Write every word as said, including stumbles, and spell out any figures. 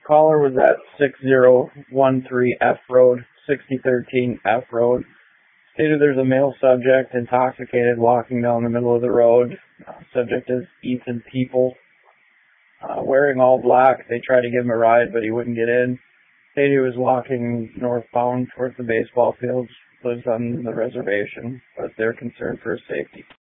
Caller was at six zero one three F Road, sixty thirteen F Road. Stated there's a male subject intoxicated walking down the middle of the road. Uh, subject is Ethan People. Uh, wearing all black. They tried to give him a ride, but he wouldn't get in. Stated he was walking northbound towards the baseball fields. Lives on the reservation, but they're concerned for his safety.